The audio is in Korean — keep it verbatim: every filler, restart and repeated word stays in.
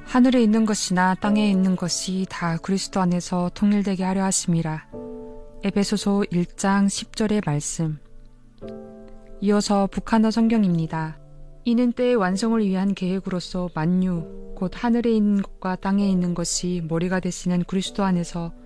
하늘에 있는 것이나 땅에 있는 것이 다 그리스도 안에서 통일되게 하려 하심이라. 에베소서 일 장 십 절의 말씀. 이어서 북한어 성경입니다. 이는 때의 완성을 위한 계획으로서 만유, 곧 하늘에 있는 것과 땅에 있는 것이 머리가 되시는 그리스도 안에서